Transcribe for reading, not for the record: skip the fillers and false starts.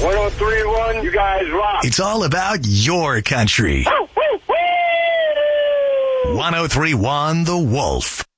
103.1, you guys rock. It's all about your country. 103.1 The Wolf.